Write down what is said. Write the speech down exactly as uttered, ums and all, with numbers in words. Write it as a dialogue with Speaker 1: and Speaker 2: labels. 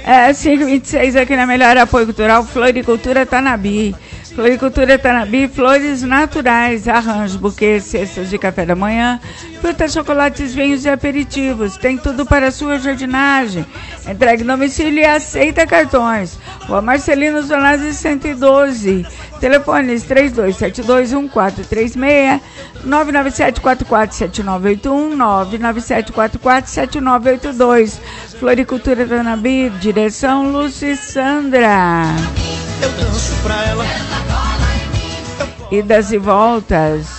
Speaker 1: É, cinco e vinte e seis aqui na Melhor Apoio Cultural, Floricultura Tanabi. Floricultura Tanabi, flores naturais, arranjos, buquês, cestas de café da manhã, frutas, chocolates, vinhos e aperitivos. Tem tudo para a sua jardinagem. Entregue no domicílio e aceita cartões. Rua Marcelino Zonazzi cento e doze. Telefones três dois sete dois um quatro três seis, nove nove sete quatro quatro sete nove oito um, nove nove sete quatro quatro sete nove oito dois. Floricultura Tanabi, direção Lúcia e Sandra.
Speaker 2: Eu danço pra ela.
Speaker 1: Idas e voltas.